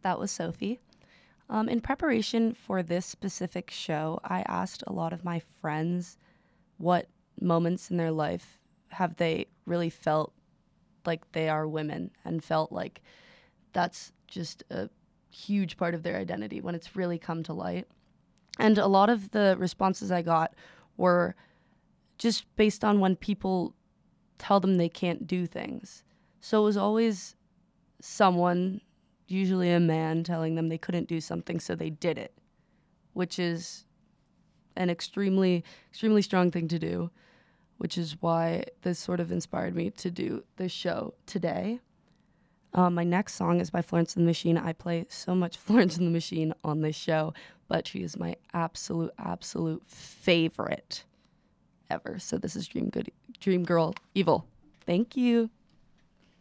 That was Sophie. In preparation for this specific show, I asked a lot of my friends what moments in their life have they really felt like they are women and felt like that's just a huge part of their identity when it's really come to light. And a lot of the responses I got were just based on when people tell them they can't do things. So it was always someone, usually a man, telling them they couldn't do something, so they did it, which is an extremely, extremely strong thing to do, which is why this sort of inspired me to do this show today. My next song is by Florence and the Machine. I play so much Florence and the Machine on this show, but she is my absolute, absolute favorite ever. So this is Dream Girl Evil. Thank you.